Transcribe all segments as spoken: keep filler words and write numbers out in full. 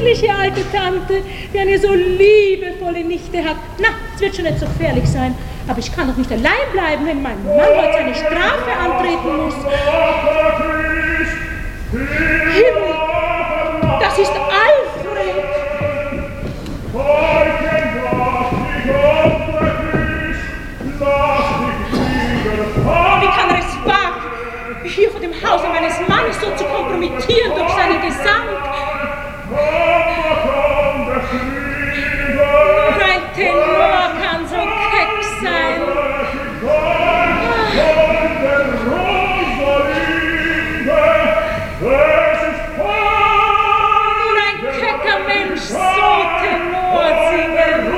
niedliche alte Tante, die eine so liebevolle Nichte hat. Na, es wird schon nicht so gefährlich sein. Aber ich kann doch nicht allein bleiben, wenn mein Mann heute seine Strafe antreten muss. Himmel, das ist Alfred. Wie kann er es wagen, hier vor dem Hause meines Mannes so zu kompromittieren durch seinen Gesang? Nur ein Tenor kann so keck sein. Nur ein kecker Mensch so Tenor singen.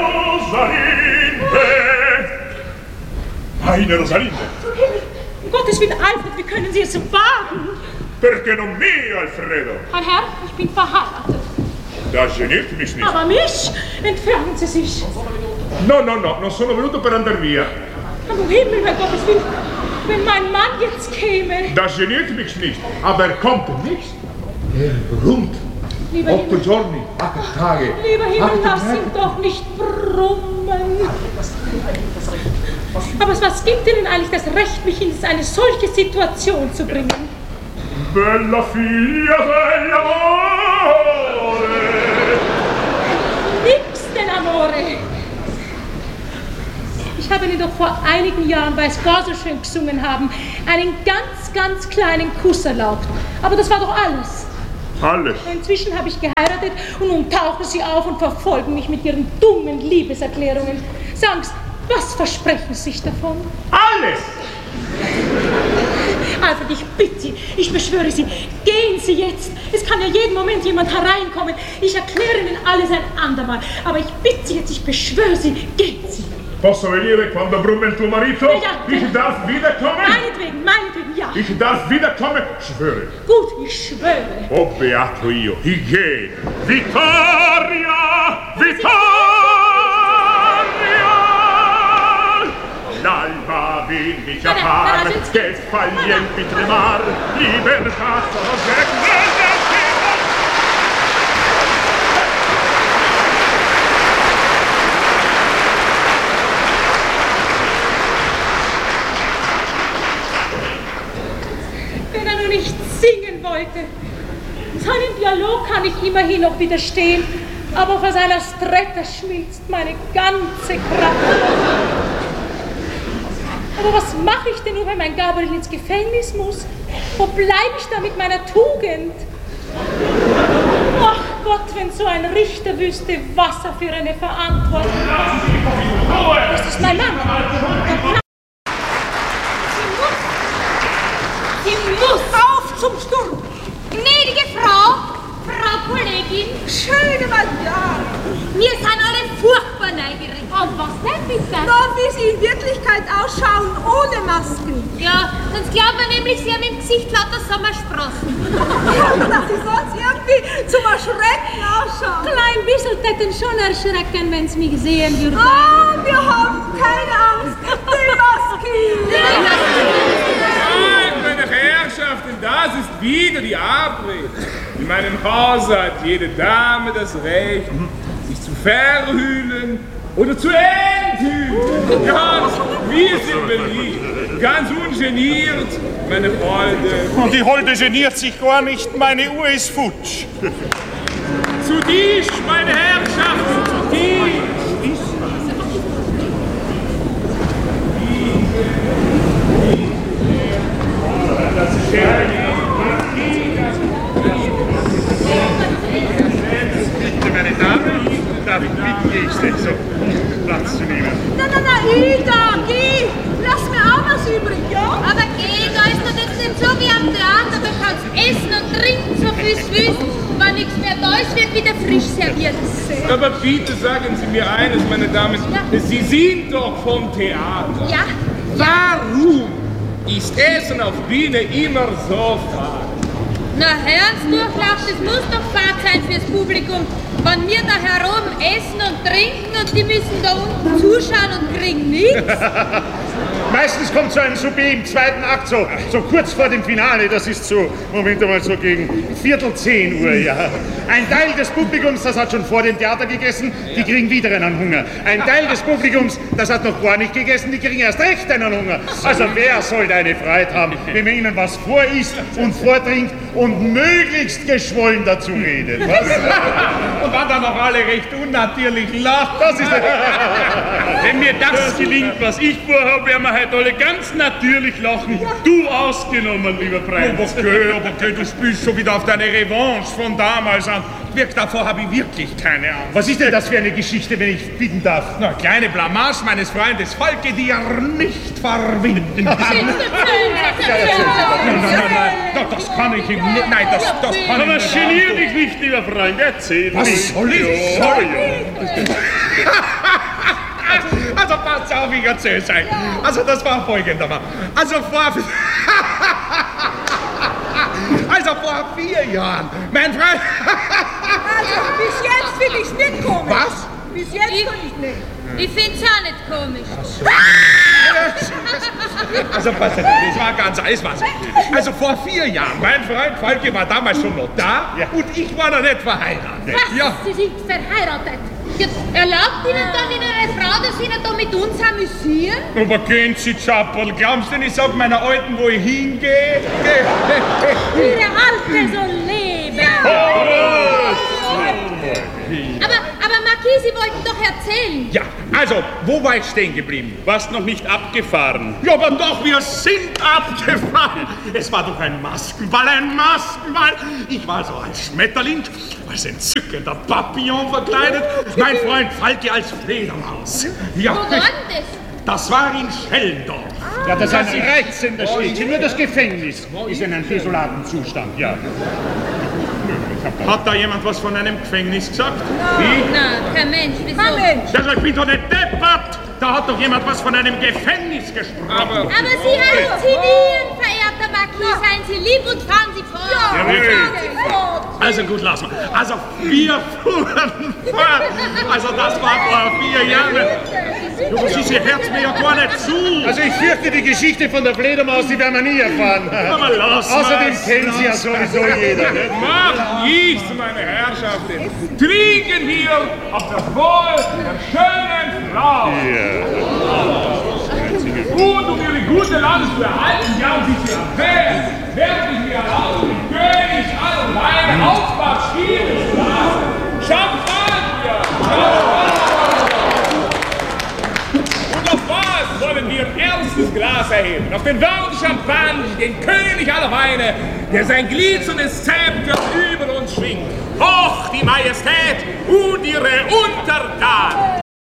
Eine Rosalinde! Um Gottes Willen, Alfred, wie können Sie es wagen? Perché non mi, Alfredo? Mein Herr, ich bin verheiratet. Das geniert mich nicht. Aber mich? Entfernen Sie sich. No, no, no, non sono venuto per andar via. Aber Himmel, mein Gottes Willen, wenn mein Mann jetzt käme. Das geniert mich nicht, aber er kommt nicht. Er brummt. Lieber Otto Himmel. Giorni, acht Tage. Lieber Himmel, acht lass Tage. ihn doch nicht brummen. Aber was gibt Ihnen eigentlich das Recht, mich in eine solche Situation zu bringen? Bella figlia dell'amore. Nix denn Amore. Ich habe Ihnen doch vor einigen Jahren, weil es gar so schön gesungen haben, einen ganz, ganz kleinen Kuss erlaubt. Aber das war doch alles. Alles. Inzwischen habe ich geheiratet und nun tauchen Sie auf und verfolgen mich mit Ihren dummen Liebeserklärungen. Sagen Sie, was versprechen Sie sich davon? Alles! Alfred, ich bitte Sie, ich beschwöre Sie, gehen Sie jetzt. Es kann ja jeden Moment jemand hereinkommen. Ich erkläre Ihnen alles ein andermal. Aber ich bitte Sie jetzt, ich beschwöre Sie, gehen Sie. Posso venire quando brumme il tuo marito? Ja, ja. Ich darf wiederkommen? Meinetwegen, meinetwegen, ja. Ich darf wiederkommen? Schwöre. Gut, ich schwöre. Oh, beato io. Ich gehe. Vittoria! Vittoria! L'alba will mich Nein, nein, erfahren, nein, nein, che sfaglienti tremar, libertà soggetto. Wenn er nur nicht singen wollte. Seinem Dialog kann ich immerhin noch widerstehen, aber vor seiner Stretta schmilzt meine ganze Kraft. Aber was mache ich denn nur, wenn mein Gabriel ins Gefängnis muss? Wo bleibe ich da mit meiner Tugend? Ach Gott, wenn so ein Richter wüsste, was er für eine Verantwortung hat. Das ist mein Mann. Sie muss auf zum Sturm! Gnädige Frau, Frau Kollegin, schöne Madame, wir sind alle furchtbar neugierig. Und was denn bitte? Na, wie Sie in Wirklichkeit ausschauen, ohne Masken. Ja, sonst glaubt man nämlich, Sie haben im Gesicht lauter Sommersprossen. Ja, dass Sie sonst irgendwie zum Erschrecken ausschauen. Klein bisschen täten schon erschrecken, wenn Sie mich sehen würden. Ah, wir haben keine Angst. Die Masken! Meine Herrschaften, das ist wieder die Abrede. In meinem Hause hat jede Dame das Recht, sich zu verhüllen oder zu enthüllen. Ganz, wir sind beliebt, ganz ungeniert, meine Freunde. Und die Holde geniert sich gar nicht, meine Uhr ist futsch. Zu Tisch, meine Herrschaften, zu Tisch. Bitte, meine Damen, darf ich bitten, ich so Platz zu nehmen. Na, na, na, Ida, geh! Lass mir auch was übrig, ja? Aber geh, da ist doch jetzt nicht so wie am Theater, da kannst essen und trinken, so viel es willst. Wenn nichts mehr da ist, wird wieder frisch serviert. Aber bitte sagen Sie mir eines, meine Damen, Ja. Sie sind doch vom Theater. Ja, Warum ist Essen auf Bühne immer so fad? na Herrensdurchlauf, das muss doch fad sein fürs Publikum. Wenn wir da heroben essen und trinken und die müssen da unten zuschauen und kriegen nichts. Meistens kommt so ein Souper im zweiten Akt, so, so kurz vor dem Finale. Das ist so, Moment einmal, so gegen Viertel zehn Uhr, ja. Ein Teil des Publikums, das hat schon vor dem Theater gegessen, die kriegen wieder einen Hunger. Ein Teil des Publikums, das hat noch gar nicht gegessen, die kriegen erst recht einen Hunger. Also wer soll eine Freude haben, wenn man ihnen was vorisst und vortrinkt und möglichst geschwollen dazu redet, was? Und dann dann noch alle recht unnatürlich lachen. Das ist der Wenn mir das gelingt, was ich vorhabe, werden wir heute alle ganz natürlich lachen. Du ausgenommen, lieber Prinz. Aber okay, aber okay, du spielst schon wieder auf deine Revanche von damals an. Wirkt davor habe ich wirklich keine Angst. Was ist denn das für eine Geschichte, wenn ich bitten darf? Na, kleine Blamage meines Freundes Falke, die er nicht verwinden kann. Nein, nein, nein, nein, das kann ich ihm nicht. Nein, das, das kann Aber ich nicht. genier dich nicht, lieber Freund. Erzähl Was mich. soll ich Ja, sagen? ja. Also pass auf, ich erzähl's euch. Also das war folgendermaßen. Also vor... Also vor vier Jahren, mein Freund... Also, bis jetzt finde ich's nicht komisch. Was? Bis jetzt finde ich nicht. Ich find's auch nicht komisch. Also pass auf, das war ganz alles was. Also vor vier Jahren, mein Freund Falke war damals schon noch da und ich war noch nicht verheiratet. Was? Ja. Sie sind verheiratet? Ja, erlaubt Ihnen dann Ihre Frau, dass Sie nicht da mit uns amüsieren? Aber gehen Sie, Chappel, glaubst du, ich sag meiner Alten, wo ich hingehe? Ihre Alte soll leben. Aber, aber Marquis, Sie wollten doch erzählen. Ja, also, wo war ich stehen geblieben? Warst noch nicht abgefahren. Ja, aber doch, wir sind abgefahren. Es war doch ein Maskenball, ein Maskenball. Ich war so als Schmetterling, als entzückender Papillon verkleidet. Mein Freund Falke als Fledermaus. Ja, Wo war denn das? das war in Schellendorf. Ja, das ist ein reizender Städtchen. Nur das Gefängnis ist in einem desolaten Zustand, ja. Hat da jemand was von einem Gefängnis gesagt? Na, kein Mensch, wieso? Kein Mensch. Also, ich bin doch nicht deppert. Da hat doch jemand was von einem Gefängnis gesprochen. Aber Aber Sie halluzinieren, verehrter Marquis. Seien Sie lieb und fahren Sie fort. Ja, wirklich. Also gut, lass mal. Also wir fuhren fort. Also das war vor vier Jahren. Du, Sie hört mir ja gar nicht zu. Also ich fürchte, die Geschichte von der Fledermaus, die werden wir nie erfahren. Aber lass Außerdem mal's. kennt sie ja sowieso jeder. Ne? macht nichts, meine Herrschaften. Trinken wir auf das Wohl der schönen Frau. Und um ihre gute Lage zu erhalten, ja, um sie zu erwähnen, werde ich mir erlauben, den König aller Weine Aufwärts spielen zu lassen. Champagner! Und auf was wollen wir ein erstes Glas erheben? Auf den Wein Champagner, den König aller Weine, der sein glitzerndes Zepter über uns schwingt. Hoch die Majestät und ihre Untertanen!